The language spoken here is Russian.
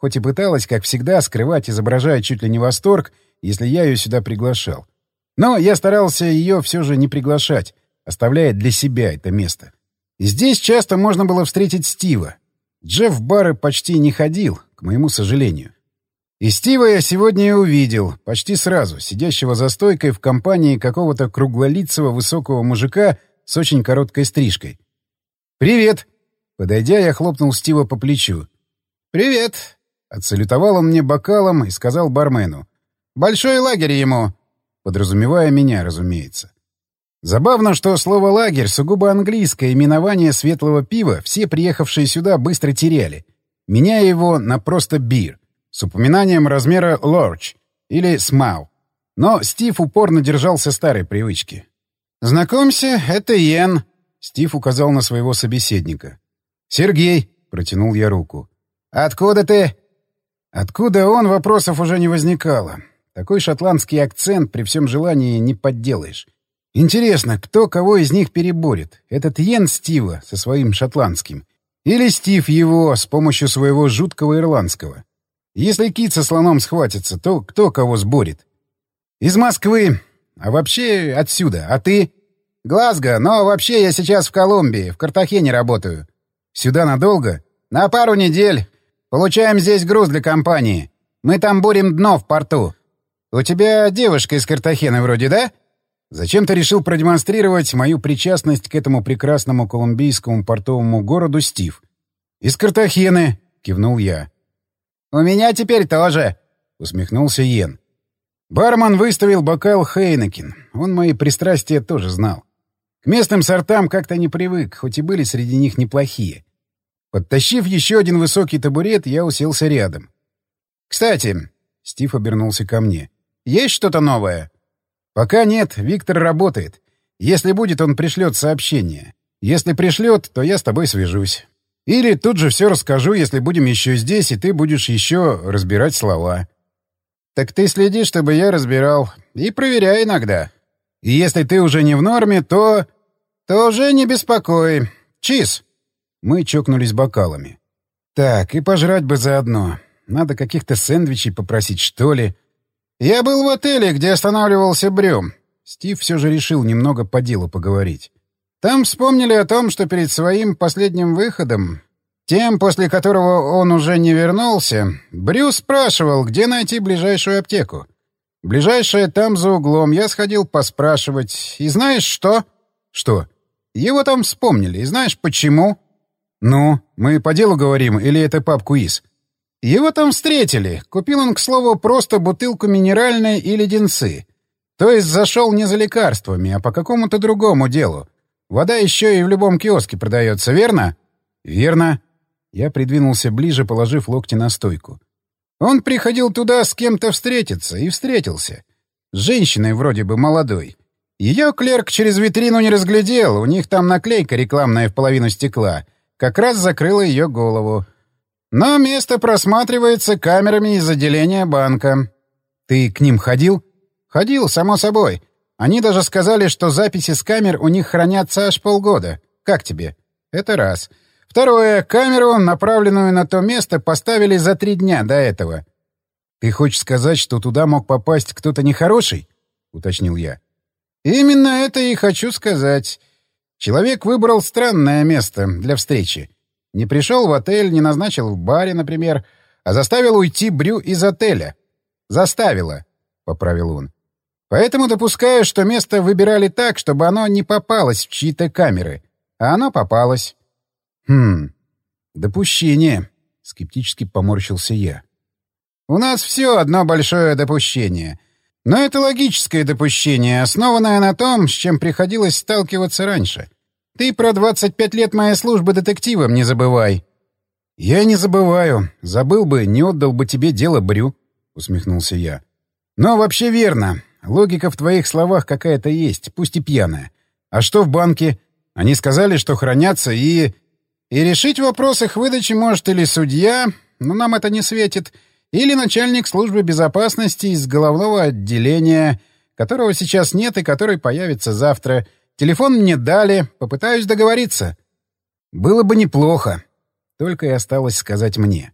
хоть и пыталась, как всегда, скрывать, изображая чуть ли не восторг, если я ее сюда приглашал. Но я старался ее все же не приглашать, оставляя для себя это место. И здесь часто можно было встретить Стива. Джефф в бары почти не ходил, к моему сожалению. И Стива я сегодня и увидел, почти сразу, сидящего за стойкой в компании какого-то круглолицего высокого мужика с очень короткой стрижкой. «Привет!» Подойдя, я хлопнул Стива по плечу. «Привет!» Отсалютовал он мне бокалом и сказал бармену. «Большой лагерь ему!» Подразумевая меня, разумеется. Забавно, что слово «лагерь» сугубо английское именование светлого пива все приехавшие сюда быстро теряли, меняя его на просто «бир» с упоминанием размера «large» или «small». Но Стив упорно держался старой привычки. «Знакомься, это Йен», — Стив указал на своего собеседника. «Сергей», — протянул я руку. «Откуда ты?» Откуда он, вопросов уже не возникало. Такой шотландский акцент при всем желании не подделаешь. Интересно, кто кого из них переборет? Этот Йен Стива со своим шотландским? Или Стив его с помощью своего жуткого ирландского? Если кит со слоном схватится, то кто кого сборит? Из Москвы. А вообще отсюда. А ты? Глазго, но вообще я сейчас в Колумбии, в Картахене работаю. Сюда надолго? На пару недель. Получаем здесь груз для компании. Мы там бурим дно в порту. У тебя девушка из Картахены вроде, да? Зачем ты решил продемонстрировать мою причастность к этому прекрасному колумбийскому портовому городу, Стив? Из Картахены, кивнул я. У меня теперь тоже, усмехнулся Йен. Бармен выставил бокал Хейнекен. Он мои пристрастия тоже знал. К местным сортам как-то не привык, хоть и были среди них неплохие. Подтащив еще один высокий табурет, я уселся рядом. «Кстати», — Стив обернулся ко мне, — «есть что-то новое?» «Пока нет, Виктор работает. Если будет, он пришлет сообщение. Если пришлет, то я с тобой свяжусь. Или тут же все расскажу, если будем еще здесь, и ты будешь еще разбирать слова». «Так ты следи, чтобы я разбирал. И проверяй иногда. И если ты уже не в норме, то уже не беспокой. Чиз!» Мы чокнулись бокалами. «Так, и пожрать бы заодно. Надо каких-то сэндвичей попросить, что ли». «Я был в отеле, где останавливался Брюм». Стив все же решил немного по делу поговорить. «Там вспомнили о том, что перед своим последним выходом, тем, после которого он уже не вернулся, Брю спрашивал, где найти ближайшую аптеку. Ближайшая там за углом. Я сходил поспрашивать. И знаешь что?» «Что?» «Его там вспомнили. И знаешь почему?» «Ну, мы по делу говорим, или это паб-квиз?» «Его там встретили. Купил он, к слову, просто бутылку минеральной и леденцы. То есть зашел не за лекарствами, а по какому-то другому делу. Вода еще и в любом киоске продается, верно?» «Верно». Я придвинулся ближе, положив локти на стойку. «Он приходил туда с кем-то встретиться, и встретился. С женщиной вроде бы молодой. Ее клерк через витрину не разглядел, у них там наклейка рекламная в половину стекла. Как раз закрыла ее голову. Но место просматривается камерами из отделения банка». «Ты к ним ходил?» «Ходил, само собой. Они даже сказали, что записи с камер у них хранятся аж полгода. Как тебе?» «Это раз. Второе. Камеру, направленную на то место, поставили за 3 дня до этого». «Ты хочешь сказать, что туда мог попасть кто-то нехороший?» — уточнил я. «Именно это и хочу сказать. Человек выбрал странное место для встречи. Не пришел в отель, не назначил в баре, например, а заставил уйти Брю из отеля. Заставила», — поправил он. «Поэтому допускаю, что место выбирали так, чтобы оно не попалось в чьи-то камеры. А оно попалось». Допущение», — скептически поморщился я. «У нас все одно большое допущение. Но это логическое допущение, основанное на том, с чем приходилось сталкиваться раньше. Ты про 25 лет моей службы детективом не забывай». «Я не забываю. Забыл бы, не отдал бы тебе дело Брю», — усмехнулся я. «Но вообще верно. Логика в твоих словах какая-то есть, пусть и пьяная. А что в банке? Они сказали, что хранятся и решить вопрос их выдачи может или судья, но нам это не светит, или начальник службы безопасности из головного отделения, которого сейчас нет и который появится завтра. Телефон мне дали, попытаюсь договориться». «Было бы неплохо», — только и осталось сказать мне.